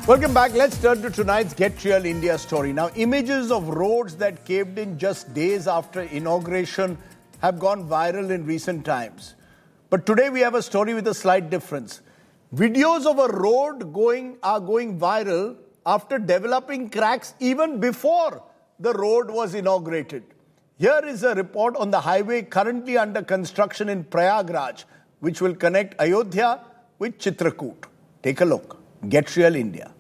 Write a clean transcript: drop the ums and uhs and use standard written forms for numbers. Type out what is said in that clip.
Welcome back. Let's turn to tonight's Get Real India story. Now, images of roads that caved in just days after inauguration have gone viral in recent times. But today we have a story with a slight difference. Videos of a road are going viral after developing cracks even before the road was inaugurated. Here is a report on the highway currently under construction in Prayagraj, which will connect Ayodhya with Chitrakoot. Take a look. Get Real India.